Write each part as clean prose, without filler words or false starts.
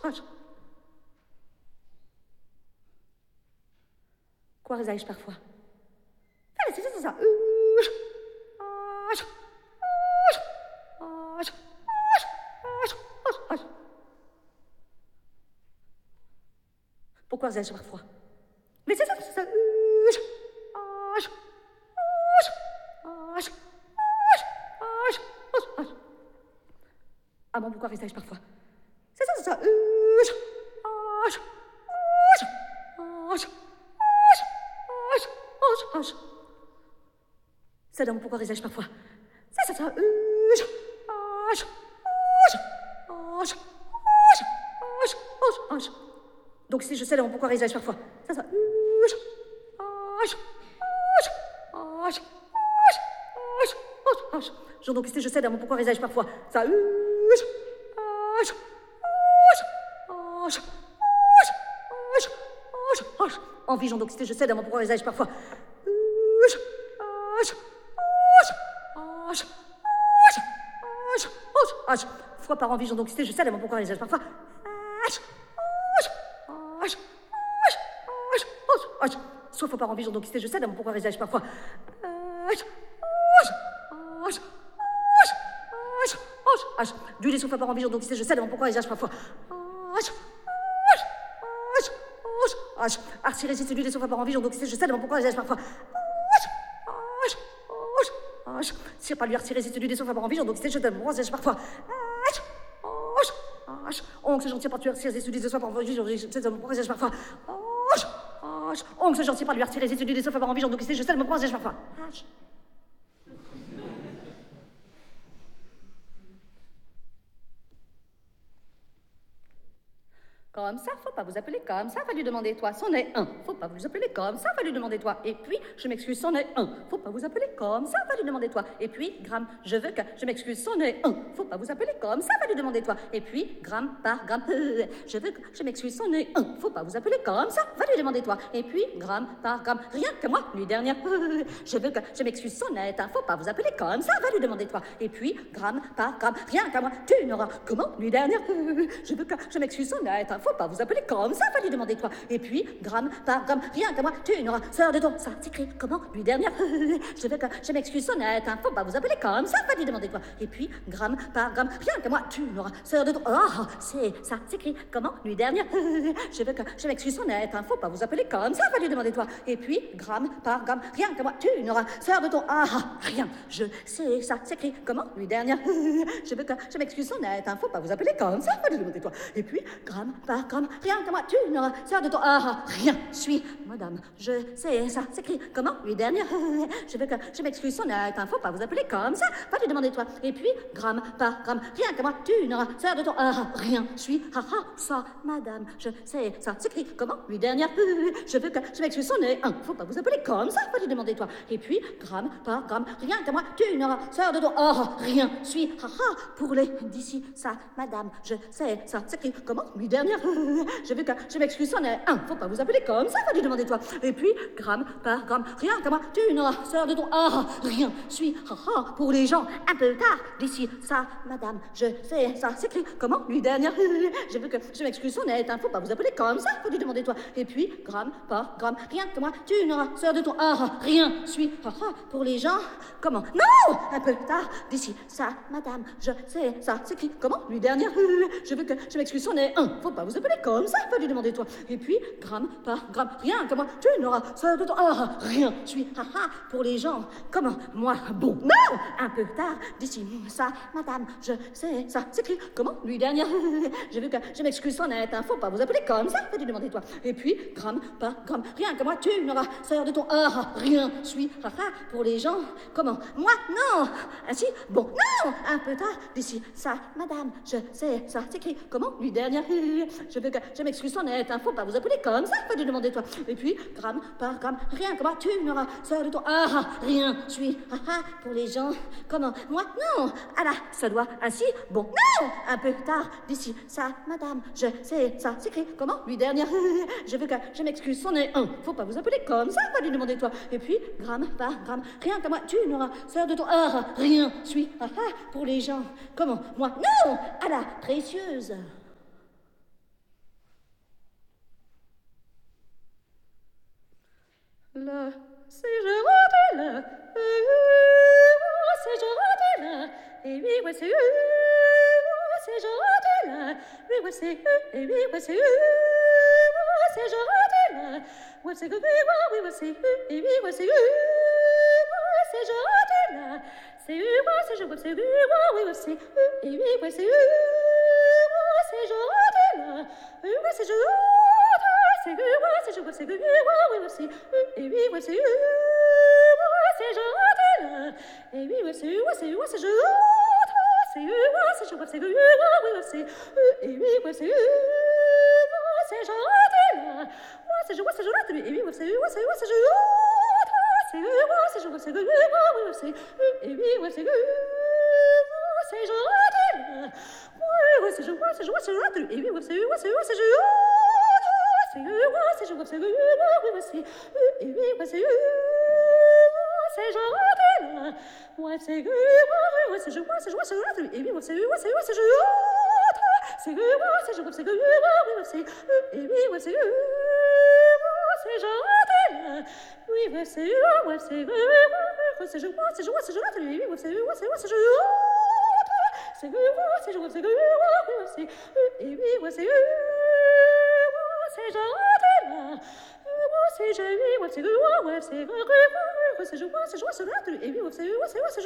Quoi résaille-je parfois? Ah, c'est ça. Pourquoi résaille-je parfois? Mais c'est ça. Ah bon, pourquoi résaille-je parfois? C'est ça. C'est donc pourquoi résaille-je parfois? C'est ça. Donc si je sais donc pourquoi résaille-je parfois? C'est ça. Donc si je sais donc pourquoi résaille-je parfois? Ça. Envie, donc si je sais donc pourquoi résaille-je parfois? Fois par envie, donc je sais donc pourquoi résaille-je parfois? Soit fois par envie, donc je sais donc pourquoi résaille-je parfois? Du les fois par envie, donc je sais donc pourquoi résaille-je parfois? Si résiste du les fois par envie, donc je sais donc pourquoi résaille-je parfois? Si pas lui résiste du les fois par envie, donc je sais donc pourquoi résaille-je parfois? On que gentil pas tu résiste du les fois par envie, je sais donc pourquoi résaille-je parfois? On que gentil pas lui résiste du les fois par envie, donc je sais donc pourquoi résaille-je parfois? Comme ça, faut pas vous appeler comme ça, va lui demander toi, c'en est un. Faut pas vous appeler comme ça, va lui demander toi. Et puis, je m'excuse, c'en est un. Faut pas vous appeler comme ça, va lui demander toi. Et puis, gramme, je veux que, je m'excuse, c'en est un. Faut pas vous appeler comme ça, va lui demander toi. Et puis, gramme par gramme, je veux que, je m'excuse, c'en est un. Faut pas vous appeler comme ça, va lui demander toi. Et puis, gramme par gramme, rien que moi, nuit dernière, je veux que, je m'excuse, c'en est un. Faut pas vous appeler comme ça, va lui demander toi. Et puis, gramme par gramme, rien que moi, tu n'auras, comment, nuit dernière, je veux que, je m'excuse, c'en est un. Faut pas vous appeler comme ça, va lui demander toi. Et puis, gramme par gramme, rien qu'à moi, tu n'auras, sœur de ton, ça s'écrit comment, nuit dernière, je veux que, je m'excuse, sonnette, hein, faut pas vous appeler comme ça, va lui demander toi. Et puis, gramme par gramme, rien qu'à moi, tu n'auras, sœur de ton, c'est, ça s'écrit comment, nuit dernière, je veux que, je m'excuse, sonnette, hein, faut pas vous appeler comme ça, va lui demander toi. Et puis, gramme par gramme, rien qu'à moi, tu n'auras, sœur de ton, rien, je sais, ça s'écrit comment, nuit dernière, je veux que, je m'excuse, sonnette, hein, faut pas vous appeler comme ça, va lui demander toi. Et puis, gramme par gramme, rien que moi, tu n'auras, sœur de ton, rien, suis, madame, je sais, ça s'écrit comment, lui dernière, je veux que, je m'excuse, sonnette, hein, faut pas vous appeler comme ça, va lui demander toi. Et puis, gramme par gramme, rien que moi, tu n'auras, sœur de ton, rien, suis, ça, madame, je sais, ça s'écrit comment, lui dernière, je veux que, je m'excuse, sonnette, hein, faut pas vous appeler comme ça, va lui demander toi. Et puis, gramme par gramme, rien que moi, tu n'auras, sœur de ton, rien, suis, pour les d'ici, ça, madame, je sais, ça s'écrit comment, lui dernière, je veux que, je m'excuse, c'en est un, faut pas vous appeler comme ça, va lui demander toi. Et puis, gramme par gramme, rien que moi, tu n'auras, sœur de ton, rien, suis, pour les gens, un peu tard, d'ici, ça, madame, je sais, ça s'écrit comment, lui dernière, je veux que, je m'excuse, c'en est un, faut pas vous appeler comme ça, va lui demander toi. Et puis, gramme par gramme, rien que moi, tu n'auras, sœur de ton, rien, suis, pour les gens, comment, non, un peu tard, d'ici, ça, madame, je sais, ça s'écrit comment, lui dernière, je veux que, je m'excuse, c'en est un, faut pas vous appeler comme ça, va lui demander toi. Et puis, gramme par gramme, rien que moi, tu n'auras, sœur de ton, rien, suis, pour les gens, comment, moi, bon, non, un peu tard, d'ici, ça, madame, je sais, ça s'écrit comment, lui dernière, je veux que, je m'excuse, c'en est un, faut pas vous appeler comme ça, va lui demander toi. Et puis, gramme par gramme, rien que moi, tu n'auras, sœur de ton, rien, suis, pour les gens, comment, moi, non, ainsi, bon, non, un peu tard, d'ici, ça, madame, je sais, ça s'écrit comment, lui dernière, je veux que, je m'excuse, c'en est un, faut pas vous appeler comme ça, va lui demander toi. Et puis, gramme par gramme, rien que moi, tu n'auras, sœur de ton, rien, suis, pour les gens, comment, moi, non, ça doit, ainsi, bon, non, un peu tard, d'ici, ça, madame, je sais, ça s'écrit comment, lui dernière, je veux que, je m'excuse, c'en est un, faut pas vous appeler comme ça, va lui demander toi. Et puis, gramme par gramme, rien que moi, tu n'auras, sœur de ton, rien, suis, pour les gens, comment, moi, non, précieuse. le, si je rate le, si je rate le, et oui, ouais, c'est si je rate le, oui, ouais, c'est et oui, ouais, c'est si je rate le, ouais, c'est oui, ouais, c'est et oui, ouais, c'est si je rate le, c'est ouais, c'est je ouais, c'est oui, ouais, c'est et oui, ouais, c'est si je rate le, ouais, c'est je c'est que moi, c'est je vois, c'est que moi, oui, c'est et oui, ouais, c'est c'est je là. Et oui, ouais, c'est c'est je c'est moi, c'est je vois, c'est que oui, c'est et oui, ouais, c'est je là. Moi, c'est je vois, c'est je là. Et oui, ouais, c'est je c'est moi, c'est je vois, c'est que oui, c'est et oui, ouais, c'est je là. Moi, ouais, c'est je vois, c'est je et oui, ouais, c'est je c'est moi, c'est je vois, c'est oui, c'est et oui, c'est c'est je là. Moi, c'est moi, c'est je vois, c'est et oui, c'est je c'est moi, c'est je vois, c'est c'est et oui, c'est c'est je là. Oui, c'est je vois, c'est je et oui, c'est je c'est moi, c'est je vois, c'est et oui, c'est c'est je là. Moi, c'est je oui, c'est c'est je vois, c'est et oui, c'est je c'est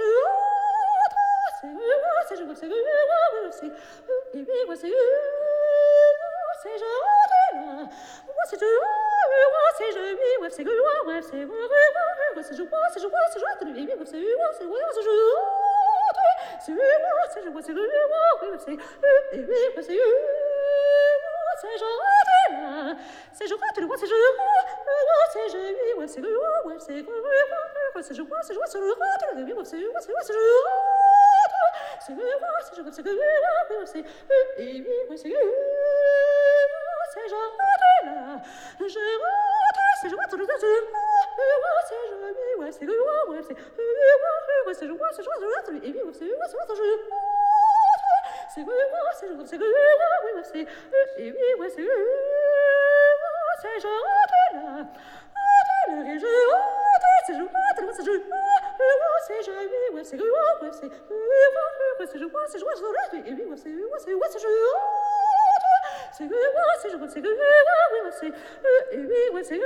moi, c'est je vois, c'est et oui, c'est je là. Moi, c'est je c'est je oui, c'est c'est je vois, c'est et oui, c'est je c'est moi, c'est je vois, c'est et oui, c'est c'est je là. C'est je vois, tu le vois, c'est je c'est je oui, c'est c'est je vois, c'est je le vois, tu le vois, c'est je c'est je vois, c'est et oui, c'est je là. Je c'est je vois, tu le vois, c'est je oui, c'est c'est je vois, et oui, c'est c'est et oui, c'est je là. Et je c'est je c'est je c'est je oui, c'est c'est je vois, et oui, c'est je c'est je vois, c'est et oui, c'est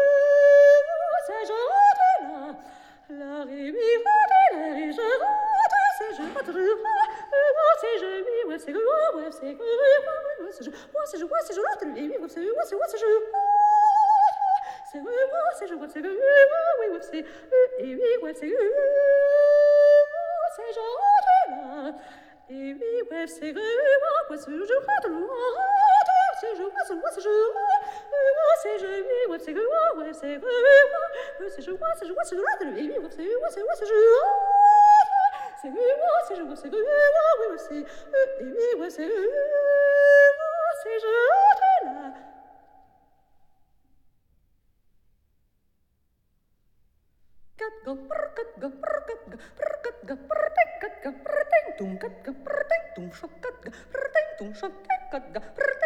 je là. La rivière et je c'est je c'est je oui, c'est c'est je vois, c'est je et oui, c'est je c'est moi, c'est je vois, c'est oui, c'est et oui, c'est je là. Et oui, c'est moi, c'est je c'est je vois, c'est je c'est je oui, c'est c'est je vois, et oui, c'est je c'est moi, c'est je vois, c'est et oui, c'est je là. Kat go prr kat go prr kat go prr kat go prr kat go prr tung kat go prr tung shok kat go prr tung shok kat go prr